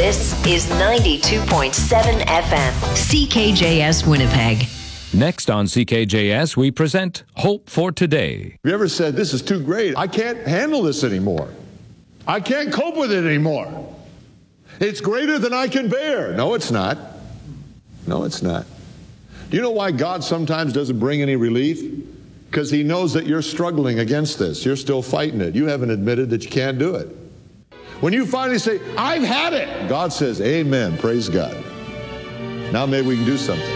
This is 92.7 FM, CKJS Winnipeg. Next on CKJS, we present Hope for Today. Have you ever said, this is too great, I can't handle this anymore. I can't cope with it anymore. It's greater than I can bear. No, it's not. No, it's not. Do you know why God sometimes doesn't bring any relief? Because he knows that you're struggling against this. You're still fighting it. You haven't admitted that you can't do it. When you finally say, I've had it, God says, amen, praise God. Now maybe we can do something.